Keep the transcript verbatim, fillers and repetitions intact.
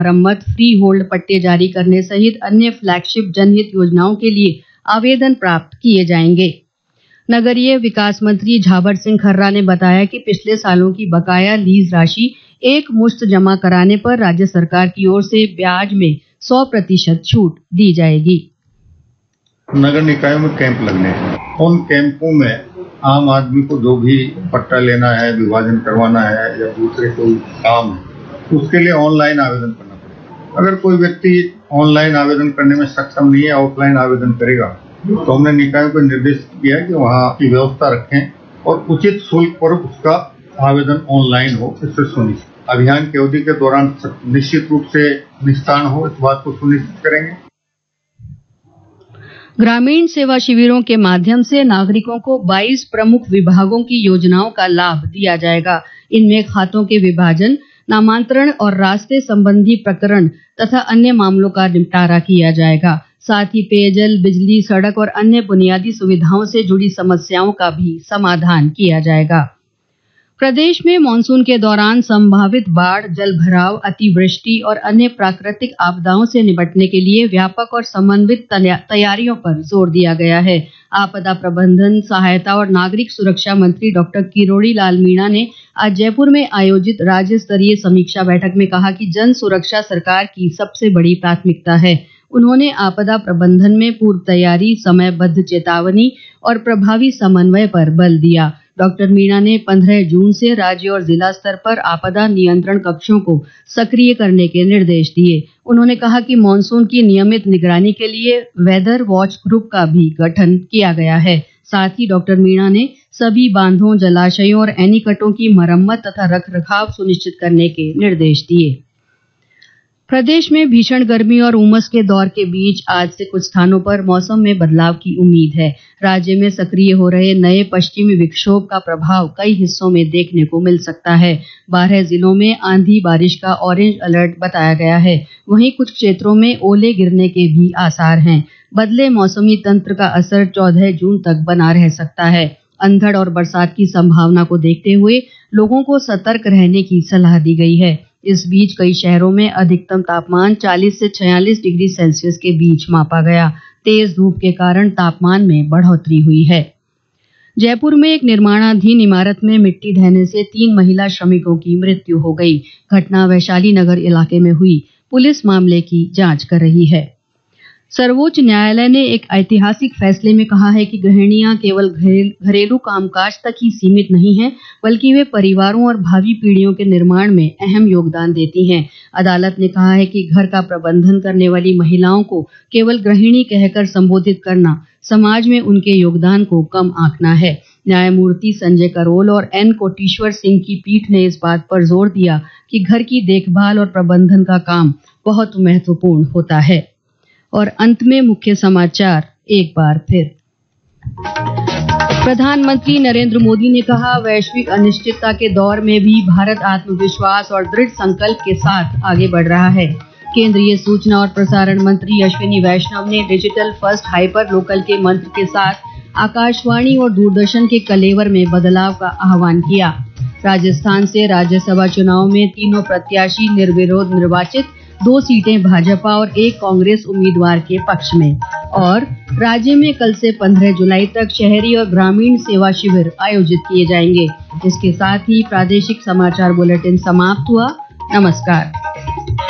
मरम्मत, free hold पट्टे जारी करने सहित अन्य फ्लैगशिप जनहित योजनाओं के लिए आवेदन प्राप्त किए जाएंगे। नगरीय विकास मंत्री झाबर सिंह खर्रा ने बताया कि पिछले सालों की बकाया लीज राशि एक मुश्त जमा कराने पर राज्य सरकार की ओर से ब्याज में सौ प्रतिशत छूट दी जाएगी। नगर निकायों में कैंप लगने हैं, उन कैंपों में आम आदमी को जो भी पट्टा लेना है, विभाजन करवाना है या दूसरे कोई काम है, उसके लिए ऑनलाइन आवेदन करना पड़ेगा। अगर कोई व्यक्ति ऑनलाइन आवेदन करने में सक्षम नहीं है, ऑफलाइन आवेदन करेगा, तो हमने निकायों को निर्देश किया है कि वहाँ की व्यवस्था रखें और उचित शुल्क पर उसका आवेदन ऑनलाइन हो, इससे सुनिश्चित अभियान की अवधि के दौरान निश्चित रूप से निस्तारण हो, इस बात को सुनिश्चित करेंगे। ग्रामीण सेवा शिविरों के माध्यम से नागरिकों को बाईस प्रमुख विभागों की योजनाओं का लाभ दिया जाएगा। इनमें खातों के विभाजन, नामांतरण और रास्ते संबंधी प्रकरण तथा अन्य मामलों का निपटारा किया जाएगा। साथ ही पेयजल, बिजली, सड़क और अन्य बुनियादी सुविधाओं से जुड़ी समस्याओं का भी समाधान किया जाएगा। प्रदेश में मानसून के दौरान संभावित बाढ़, जलभराव, अतिवृष्टि और अन्य प्राकृतिक आपदाओं से निपटने के लिए व्यापक और समन्वित तैयारियों पर जोर दिया गया है। आपदा प्रबंधन, सहायता और नागरिक सुरक्षा मंत्री डॉक्टर किरोड़ी लाल मीणा ने आज जयपुर में आयोजित राज्य स्तरीय समीक्षा बैठक में कहा कि जन सुरक्षा सरकार की सबसे बड़ी प्राथमिकता है। उन्होंने आपदा प्रबंधन में पूर्व तैयारी, समयबद्ध चेतावनी और प्रभावी समन्वय पर बल दिया। डॉक्टर मीणा ने पंद्रह जून से राज्य और जिला स्तर पर आपदा नियंत्रण कक्षों को सक्रिय करने के निर्देश दिए। उन्होंने कहा कि मानसून की नियमित निगरानी के लिए वेदर वॉच ग्रुप का भी गठन किया गया है। साथ ही डॉक्टर मीणा ने सभी बांधों, जलाशयों और एनीकटों की मरम्मत तथा रखरखाव सुनिश्चित करने के निर्देश दिए। प्रदेश में भीषण गर्मी और उमस के दौर के बीच आज से कुछ स्थानों पर मौसम में बदलाव की उम्मीद है। राज्य में सक्रिय हो रहे नए पश्चिमी विक्षोभ का प्रभाव कई हिस्सों में देखने को मिल सकता है। बारह जिलों में आंधी बारिश का ऑरेंज अलर्ट बताया गया है। वहीं कुछ क्षेत्रों में ओले गिरने के भी आसार हैं। बदले मौसमी तंत्र का असर चौदह जून तक बना रह सकता है। अंधड़ और बरसात की संभावना को देखते हुए लोगों को सतर्क रहने की सलाह दी गई है। इस बीच कई शहरों में अधिकतम तापमान चालीस से छियालीस डिग्री सेल्सियस के बीच मापा गया। तेज धूप के कारण तापमान में बढ़ोतरी हुई है। जयपुर में एक निर्माणाधीन इमारत में मिट्टी ढहने से तीन महिला श्रमिकों की मृत्यु हो गई। घटना वैशाली नगर इलाके में हुई। पुलिस मामले की जांच कर रही है। सर्वोच्च न्यायालय ने एक ऐतिहासिक फैसले में कहा है कि गृहिणियां केवल घरेलू कामकाज तक ही सीमित नहीं हैं, बल्कि वे परिवारों और भावी पीढ़ियों के निर्माण में अहम योगदान देती हैं। अदालत ने कहा है कि घर का प्रबंधन करने वाली महिलाओं को केवल गृहिणी कहकर संबोधित करना समाज में उनके योगदान को कम आंकना है। न्यायमूर्ति संजय करोल और एन कोटीश्वर सिंह की पीठ ने इस बात पर जोर दिया कि घर की देखभाल और प्रबंधन का काम बहुत महत्वपूर्ण होता है। और अंत में मुख्य समाचार एक बार फिर। प्रधानमंत्री नरेंद्र मोदी ने कहा, वैश्विक अनिश्चितता के दौर में भी भारत आत्मविश्वास और दृढ़ संकल्प के साथ आगे बढ़ रहा है। केंद्रीय सूचना और प्रसारण मंत्री अश्विनी वैष्णव ने डिजिटल फर्स्ट हाइपर लोकल के मंत्र के साथ आकाशवाणी और दूरदर्शन के कलेवर में बदलाव का आह्वान किया। राजस्थान से राज्यसभा चुनाव में तीनों प्रत्याशी निर्विरोध निर्वाचित, दो सीटें भाजपा और एक कांग्रेस उम्मीदवार के पक्ष में। और राज्य में कल से पंद्रह जुलाई तक शहरी और ग्रामीण सेवा शिविर आयोजित किए जाएंगे। इसके साथ ही प्रादेशिक समाचार बुलेटिन समाप्त हुआ। नमस्कार।